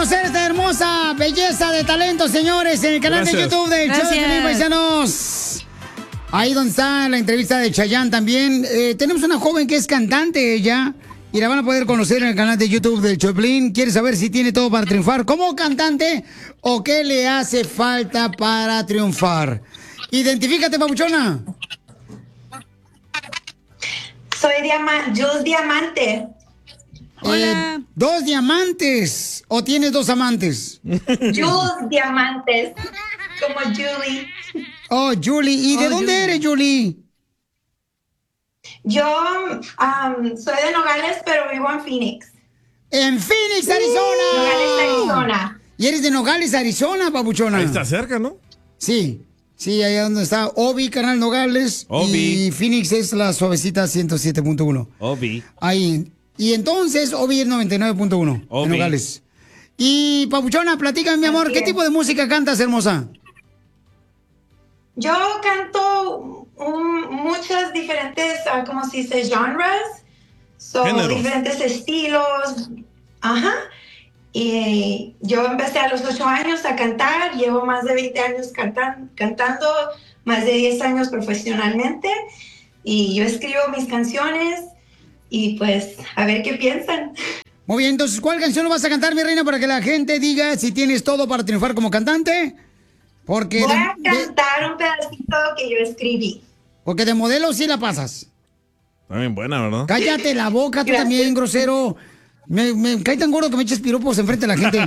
conocer esta hermosa belleza de talento, señores, en el canal de YouTube del Show de Piolín, paisanos. Ahí donde está la entrevista de Chayanne también. Tenemos una joven que es cantante ella. Y la van a poder conocer en el canal de YouTube del Choplin. ¿Quiere saber si tiene todo para triunfar como cantante o qué le hace falta para triunfar? Identifícate, papuchona. Soy Jules Diamante. Hola. ¿Dos diamantes o tienes dos amantes? Jules Diamantes, como Julie. Oh, Julie. ¿Y de dónde eres, Julie? Yo soy de Nogales, pero vivo en Phoenix. ¡En Phoenix, Arizona! Nogales, Arizona. Y eres de Nogales, Arizona, papuchona. Ahí está cerca, ¿no? Sí. Sí, allá donde está Obi, canal Nogales. Obi. Y Phoenix es la suavecita 107.1. Obi. Ahí. Y entonces Obi es 99.1 en Nogales. Y papuchona, platícame, mi amor, ¿qué tipo de música cantas, hermosa? Yo canto muchas diferentes, ¿cómo se dice? Genres. Son diferentes estilos. Ajá. Y yo empecé a los 8 años a cantar. Llevo más de 20 años cantando, más de 10 años profesionalmente. Y yo escribo mis canciones y pues a ver qué piensan. Muy bien, entonces, ¿cuál canción vas a cantar, mi reina, para que la gente diga si tienes todo para triunfar como cantante? Porque voy a cantar un pedacito que yo escribí. Porque de modelo sí la pasas. Está bien buena, ¿verdad? Cállate la boca, tú también, grosero. Me cae tan gordo que me eches piropos enfrente de la gente.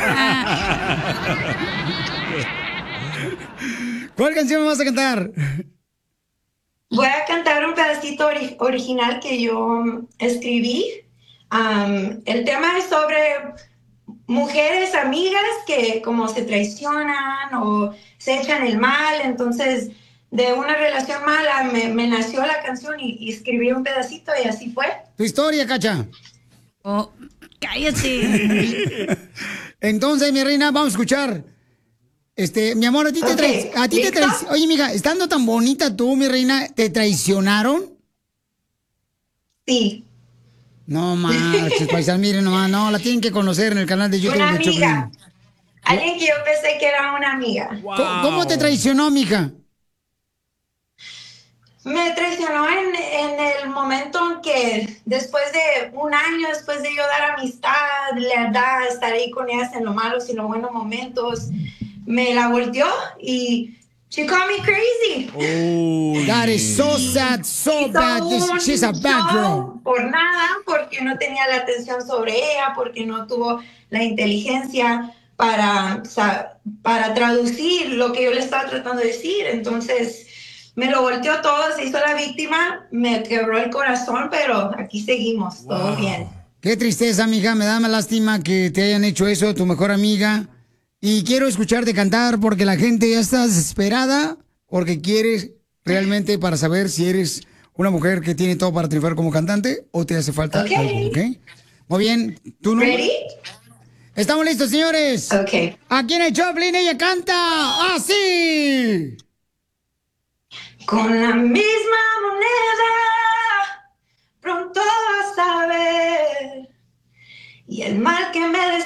¿Cuál canción me vas a cantar? Voy a cantar un pedacito original que yo escribí. El tema es sobre mujeres amigas que como se traicionan o se echan el mal. Entonces, de una relación mala me nació la canción y escribí un pedacito y así fue. Tu historia, Cacha. Oh, cállate. Entonces, mi reina, vamos a escuchar. Mi amor, a ti te traes. Oye, mija, estando tan bonita tú, mi reina, ¿te traicionaron? Sí. No marches, paisano, miren nomás, no, la tienen que conocer en el canal de YouTube. Una de amiga. Choplin. Alguien que yo pensé que era una amiga. Wow. ¿Cómo te traicionó, mija? Me traicionó en el momento en que después de un año, después de yo dar amistad, lealtad, estar ahí con ellas en los malos y los buenos momentos, me la volteó y she called me crazy. Oh, that is so sad, so bad. She's a bad girl. Por nada, porque no tenía la atención sobre ella, porque no tuvo la inteligencia para traducir lo que yo le estaba tratando de decir. Entonces me lo volteó todo, se hizo la víctima, me quebró el corazón, pero aquí seguimos, todo bien. Qué tristeza, amiga, me da más lástima que te hayan hecho eso, tu mejor amiga. Y quiero escucharte cantar porque la gente ya está desesperada, porque quieres realmente para saber si eres una mujer que tiene todo para triunfar como cantante o te hace falta algo, ¿ok? Muy bien, ¿tú no? ¿Ready? ¿Estamos listos, señores? Ok. Aquí en el Choplin ella canta así. Con la misma moneda, pronto vas a ver, y el mal que me